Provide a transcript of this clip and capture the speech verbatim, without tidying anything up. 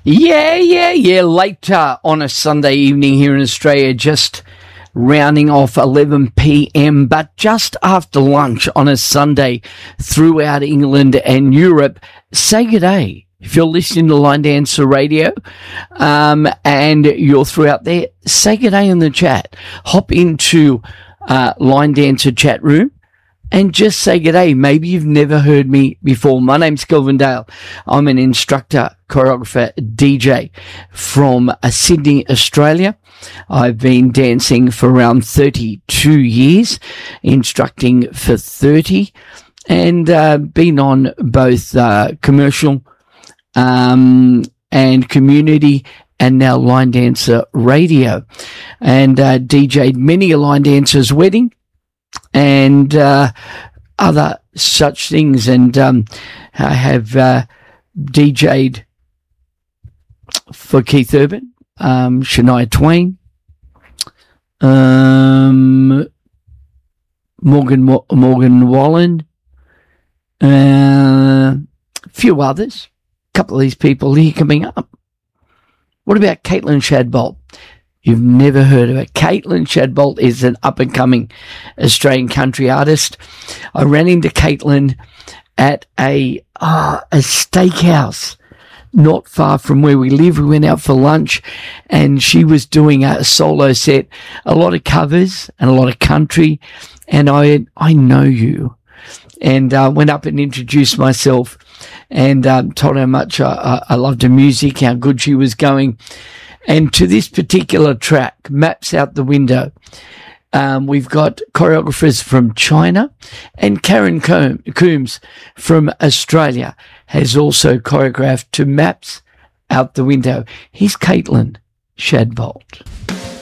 Yeah, yeah, yeah. Later on a Sunday evening here in Australia, just rounding off eleven p.m, but just after lunch on a Sunday throughout England and Europe. Say good day. If you're listening to Line Dancer Radio um, and you're throughout there, say good day in the chat. Hop into uh, Line Dancer chat room and just say good day. Maybe you've never heard me before. My name's Kelvin Dale. I'm an instructor, choreographer, D J from uh, Sydney, Australia. I've been dancing for around thirty-two years, instructing for thirty, and uh, been on both uh, commercial um, and community and now Line Dancer Radio, and uh, D J'd many a line dancer's wedding and uh, other such things. And um, I have uh, D J'd for Keith Urban, um, Shania Twain, um, Morgan Morgan Wallen, uh, a few others. A couple of these people here coming up. What about Caitlin Shadbolt? You've never heard of her. Caitlin Shadbolt is an up-and-coming Australian country artist. I ran into Caitlin at a uh, a steakhouse not far from where we live. We went out for lunch, and she was doing a solo set, a lot of covers and a lot of country. And I I know you, and uh, went up and introduced myself, and um, told her how much I, I, I loved her music, how good she was going. And to this particular track, Maps Out the Window, um, we've got choreographers from China, and Karen Com- Coombs from Australia has also choreographed to Maps Out the Window. Here's Caitlin Shadbolt.